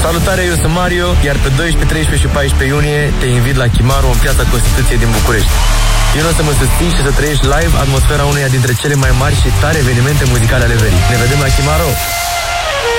Salutare, eu sunt Mario, iar pe 12, 13 și 14 iunie te invit la Chimaru în Piața Constituției din București. Eu o să mă susțin și să trăiești live atmosfera uneia dintre cele mai mari și tare evenimente muzicale ale verii. Ne vedem la Chimaru!